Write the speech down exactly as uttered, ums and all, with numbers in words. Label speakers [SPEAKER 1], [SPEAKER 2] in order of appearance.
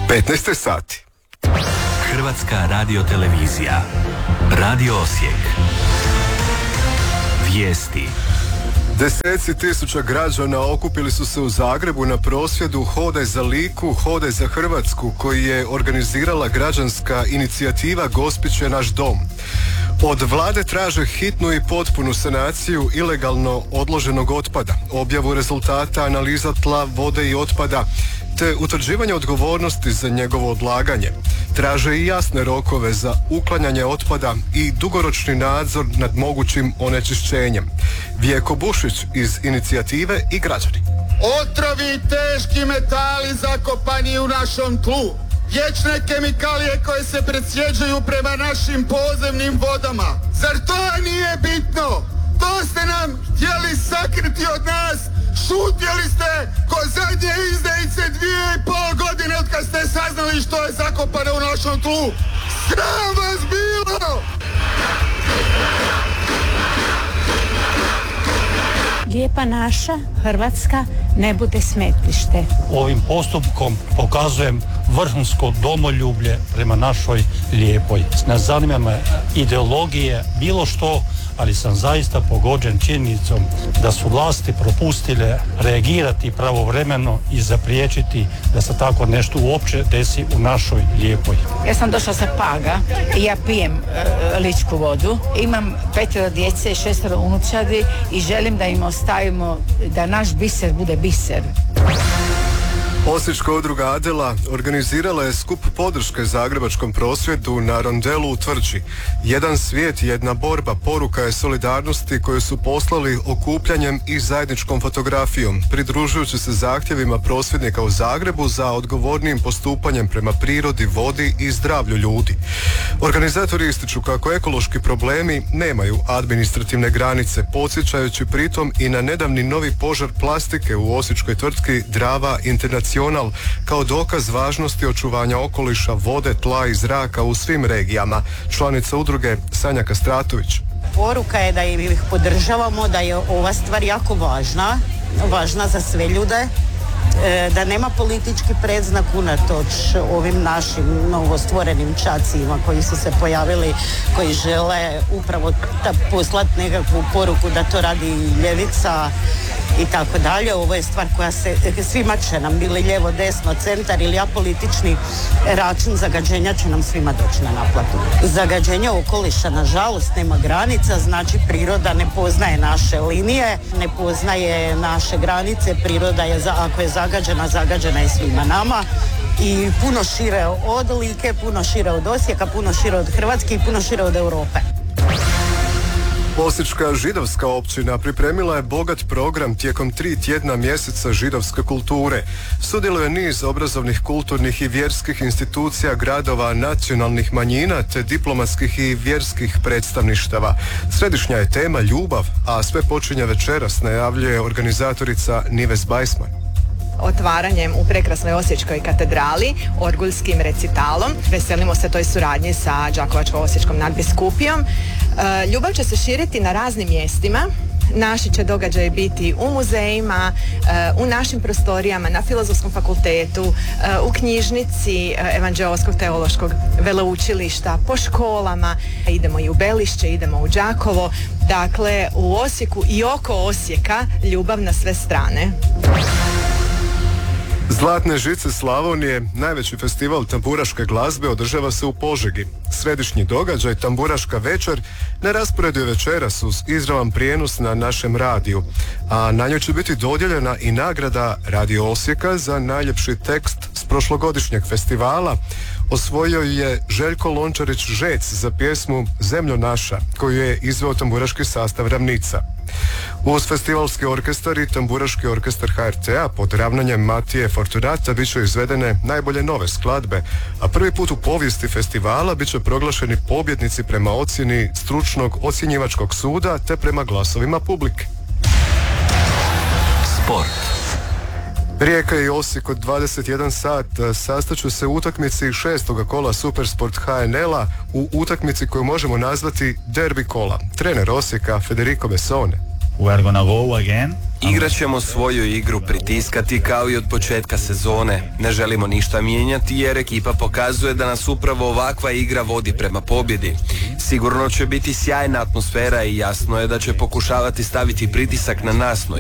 [SPEAKER 1] petnaest sati.
[SPEAKER 2] Hrvatska radiotelevizija. Radio Osijek. Vijesti.
[SPEAKER 1] Deseci tisuća građana okupili su se u Zagrebu na prosvjedu Hodaj za Liku, Hodaj za Hrvatsku, koji je organizirala građanska inicijativa Gospić je naš dom. Od vlade traže hitnu i potpunu sanaciju ilegalno odloženog otpada, objavu rezultata analiza tla, vode i otpada, te utvrđivanje odgovornosti za njegovo odlaganje. Traže i jasne rokove za uklanjanje otpada i dugoročni nadzor nad mogućim onečišćenjem. Vijeko Bušić iz inicijative i građani.
[SPEAKER 3] Otrovi i teški metali zakopani u našom tlu. Vječne kemikalije koje se presjeđuju prema našim podzemnim vodama. Zar to nije bitno? To ste nam htjeli sakriti od nas. Šutjeli ste ko zadnje izdajice dvije i pol godine od kad ste saznali što je zakopano u našom tlu. Sram vas bilo!
[SPEAKER 4] Lijepa naša Hrvatska ne bude smetlište.
[SPEAKER 5] Ovim postupkom pokazujem vrhunsko domoljublje prema našoj lijepoj. Ne zanima me ideologije, bilo što, ali sam zaista pogođen činjenicom da su vlasti propustile reagirati pravovremeno i zapriječiti da se tako nešto uopće desi u našoj lijepoj.
[SPEAKER 6] Ja sam došla sa Paga i ja pijem e, ličku vodu. Imam petero djece i šestero unučadi i želim da im ostavimo da naš biser bude biser.
[SPEAKER 1] Osječka udruga Adela organizirala je skup podrške zagrebačkom prosvjedu na rondelu u Tvrđi. Jedan svijet, jedna borba, poruka je solidarnosti koju su poslali okupljanjem i zajedničkom fotografijom, pridružujući se zahtjevima prosvjednika u Zagrebu za odgovornijim postupanjem prema prirodi, vodi i zdravlju ljudi. Organizatori ističu kako ekološki problemi nemaju administrativne granice, podsjećajući pritom i na nedavni novi požar plastike u osječkoj tvrtki Drava Internacional kao dokaz važnosti očuvanja okoliša, vode, tla i zraka u svim regijama. Članica udruge Sanja Kastratović.
[SPEAKER 7] Poruka je da ih podržavamo, da je ova stvar jako važna, važna za sve ljude, da nema politički predznak unatoč ovim našim novostvorenim čacima koji su se pojavili, koji žele upravo poslati nekakvu poruku da to radi ljevica i tako dalje. Ovo je stvar koja se svima će nam, bili lijevo, desno, centar ili apolitični račun zagađenja će nam svima doći na naplatu. Zagađenje okoliša nažalost nema granica, znači priroda ne poznaje naše linije, ne poznaje naše granice, priroda je, za, ako je zagađena, zagađena je svima nama i puno šire od Like, puno šire od Osijeka, puno šire od Hrvatske i puno šire od Europe.
[SPEAKER 1] Osječka židovska općina pripremila je bogat program tijekom tri tjedna mjeseca židovske kulture. Sudjeluje niz obrazovnih, kulturnih i vjerskih institucija, gradova, nacionalnih manjina te diplomatskih i vjerskih predstavništava. Središnja je tema ljubav, a sve počinje večeras, najavljuje organizatorica Nives Bajsman.
[SPEAKER 8] Otvaranjem u prekrasnoj Osječkoj katedrali, orguljskim recitalom. Veselimo se toj suradnji sa Đakovačko-osječkom nadbiskupijom. E, ljubav će se širiti na raznim mjestima. Naši će događaji biti u muzejima, u našim prostorijama, na Filozofskom fakultetu, u knjižnici Evanđeoskog teološkog veleučilišta, po školama. Idemo i u Belišće, idemo u Đakovo. Dakle, u Osijeku i oko Osijeka ljubav na sve strane.
[SPEAKER 1] Zlatne žice Slavonije, najveći festival tamburaške glazbe, održava se u Požegi. Središnji događaj, Tamburaška večer, na rasporedu je večeras uz izravan prijenos na našem radiju, a na njoj će biti dodijeljena i nagrada Radio Osijeka za najljepši tekst s prošlogodišnjeg festivala. Osvojio je Željko Lončarić-Žec za pjesmu Zemljo naša, koju je izveo tamburaški sastav Ravnica. Uz festivalski orkestar i tamburaški orkestar H R T-a pod ravnanjem Matije Fortunata bit će izvedene najbolje nove skladbe, a prvi put u povijesti festivala bit će proglašeni pobjednici prema ocjeni stručnog ocjenjivačkog suda te prema glasovima publike.
[SPEAKER 2] Sport.
[SPEAKER 1] Rijeka i Osijek od dvadeset jedan sat sastaću se u utakmici šestoga kola Supersport H N L-a u utakmici koju možemo nazvati derbi kola. Trener Osijeka Federico Bessone.
[SPEAKER 9] We are gonna go again.
[SPEAKER 10] Igrat ćemo svoju igru, pritiskati kao i od početka sezone. Ne želimo ništa mijenjati jer ekipa pokazuje da nas upravo ovakva igra vodi prema pobjedi. Sigurno će biti sjajna atmosfera i jasno je da će pokušavati staviti pritisak na nas, no